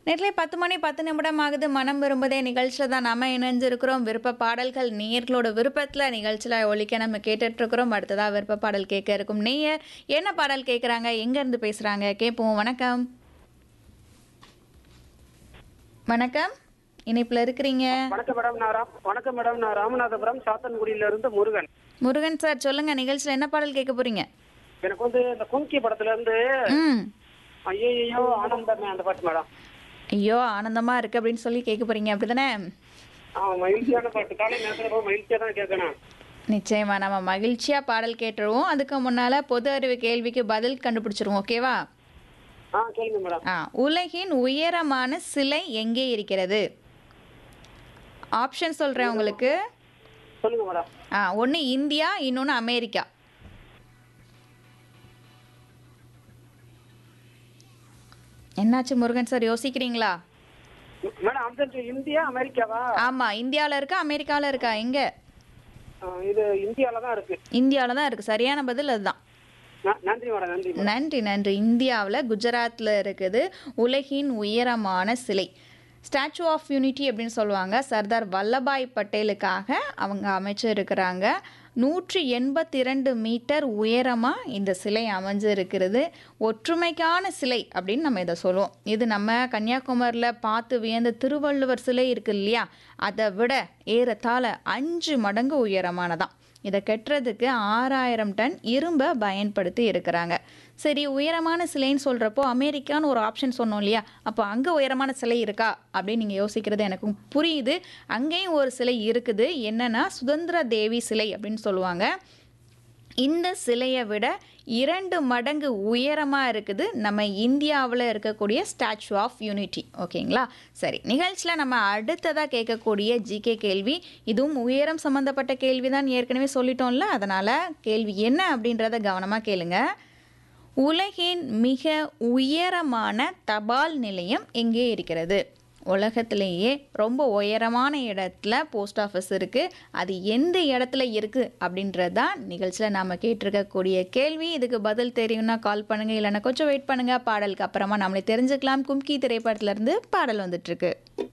நேரத்திலே 10 மணி 10 நிமிடம் ஆகுது. மனம் விரும்புதே நிகழ்ச்சியில தான் நாம இணைஞ்சிருக்கிறோம். விருப்ப பாடல்கள் நேயர்களோட விருப்பத்தில நிகழ்ச்சியில ஒலிக்க நம்ம கேட்டுட்ருக்கிறோம். அடுத்ததா விருப்ப பாடல் கேட்க இருக்கும் நேயர் என்ன பாடல் கேட்குறாங்க? எங்கேருந்து பேசுறாங்க? கேட்போம். வணக்கம். வணக்கம். இணைப்பில இருக்கிறீங்க. வணக்கம் மேடம். வணக்கம் மேடம். நான் ராமநாதபுரம் சாத்தன்குடியில இருந்து முருகன். முருகன் சார் சொல்லுங்க. நிகழ்ச்சியில என்ன பாடல் கேட்க போறீங்க? எனக்கு இந்த கும்கி படத்துல இருந்து ம். ஐயோ ஆனந்தமே அந்த பாட்டு மேடம். ஐயோ! ஆனந்தமா இருக்கு அப்படின்னு சொல்லி கேட்க போறீங்க. அப்படிதானே? மகிழ்ச்சியான பாட்டு. காலை நேரத்துல ரொம்ப மகிழ்ச்சியா தான் கேட்கணும். நிச்சயமா. நம்ம மகிழ்ச்சியா பாடல் கேட்டுருவோம். அதுக்கு முன்னால பொது அறிவு கேள்விக்கு பதில் கண்டுபிடிச்சிருவோம். ஓகேவா? கேளுங்க மேடம். உலகின் உயரமான சிலை எங்கே இருக்கிறது? ஆப்ஷன் சொல்றேன் உங்களுக்கு. சொல்லுங்க மேடம். ஒன்று இந்தியா, இன்னொன்று அமெரிக்கா. என்னாச்சு முருகன் சார், யோசிக்கிறீங்களா? மேடம் அந்த இந்தியா அமெரிக்காவா? ஆமா, இந்தியாவில் இருக்கா அமெரிக்காவில் இருக்கா? எங்க? இது இந்தியால தான் இருக்கு. இந்தியாவில் தான் இருக்கு. சரியான பதில் அதுதான். நன்றி மேடம். நன்றி மேடம். நன்றி நன்றி. இந்தியாவில் குஜராத்தில் இருக்குது உலகின் உயரமான சிலை. ஸ்டாச்சு ஆஃப் யூனிட்டி அப்படின்னு சொல்லுவாங்க. சர்தார் வல்லபாய் பட்டேலுக்காக அவங்க அமைச்சிருக்கிறாங்க. 182 மீட்டர் உயரமாக இந்த சிலை அமைஞ்சிருக்கிறது. ஒற்றுமைக்கான சிலை அப்படின்னு நம்ம இதை சொல்லுவோம். இது நம்ம கன்னியாகுமரியில் பார்த்து வியந்த திருவள்ளுவர் சிலை இருக்கு இல்லையா, அதை விட ஏறத்தாழ 5 மடங்கு உயரமானதான். இதை கட்டுறதுக்கு 6000 டன் இரும்பை பயன்படுத்தி இருக்கிறாங்க. சரி, உயரமான சிலைன்னு சொல்கிறப்போ அமெரிக்கான்னு ஒரு ஆப்ஷன் சொன்னோம் இல்லையா, அப்போ அங்கே உயரமான சிலை இருக்கா அப்படின்னு நீங்கள் யோசிக்கிறது எனக்கும் புரியுது. அங்கேயும் ஒரு சிலை இருக்குது. என்னன்னா சுதந்திர தேவி சிலை அப்படின்னு சொல்லுவாங்க. இந்த சிலையை விட 2 மடங்கு உயரமாக இருக்குது நம்ம இந்தியாவில் இருக்கக்கூடிய ஸ்டாச்சு ஆஃப் யூனிட்டி. ஓகேங்களா? சரி, நிகழ்ச்சியில் நம்ம அடுத்ததாக கேட்கக்கூடிய ஜிகே கேள்வி. இதுவும் உயரம் சம்மந்தப்பட்ட கேள்வி தான், ஏற்கனவே சொல்லிட்டோம்ல. அதனால் கேள்வி என்ன அப்படின்றத கவனமாக கேளுங்க. உலகின் மிக உயரமான தபால் நிலையம் எங்கே இருக்கிறது? உலகத்திலேயே ரொம்ப உயரமான இடத்துல போஸ்ட் ஆஃபீஸ் இருக்குது. அது எந்த இடத்துல இருக்குது அப்படின்றது தான் நிகழ்ச்சியில் நாம் கேட்டிருக்கக்கூடிய கேள்வி. இதுக்கு பதில் தெரியும்னா கால் பண்ணுங்கள், இல்லைன்னா கொஞ்சம் வெயிட் பண்ணுங்கள். பாடலுக்கு அப்புறமா நம்மளே தெரிஞ்சுக்கலாம். கும்கி திரைப்படத்துலேருந்து பாடல் வந்துட்டுருக்கு.